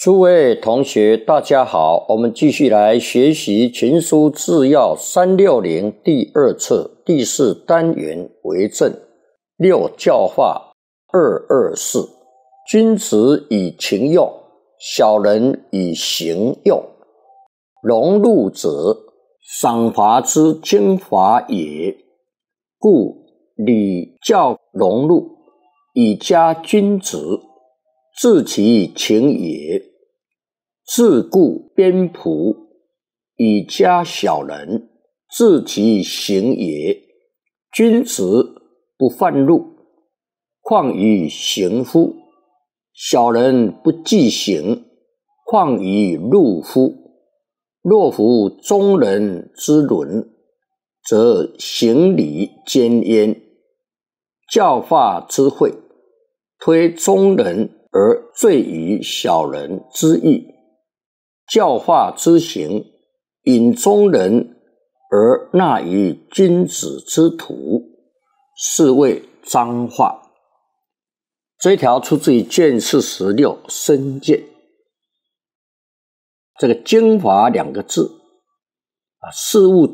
诸位同学，大家好，我们继续来学习《群书治要360》第2册第4单元为政6教化224。君子以情用，小人以行用。荣禄者，赏罚之经法也。故礼教荣禄，以加君子，治其情也；自固边仆，以加小人，治其行也。君子不犯禄，况于行乎？小人不计行，况于禄乎？若夫中人之伦，则行礼兼焉。教化之惠，推中人而罪于小人之义；教化之行，引中人而纳于君子之徒，是谓彰化。这一条出自于卷46申诫。这个经法2个字事物